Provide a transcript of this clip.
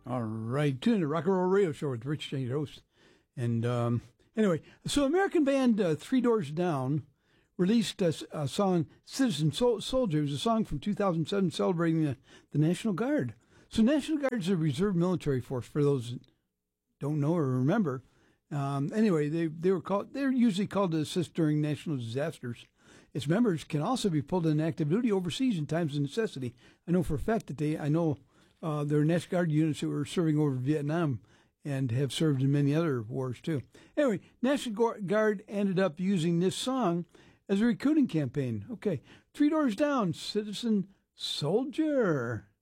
All right, tune in to Rock and Roll Radio Show with Rich Jane, your host. And anyway, so American band Three Doors Down released a song, Citizen Soldier. It was a song from 2007 celebrating the National Guard. So National Guard is a reserve military force, for those that don't know or remember. Anyway, they're usually called to assist during national disasters. Its members can also be pulled in active duty overseas in times of necessity. I know for a fact that there are National Guard units that were serving over Vietnam and have served in many other wars too. Anyway, National Guard ended up using this song as a recruiting campaign. Okay, Three Doors Down, Citizen Soldier.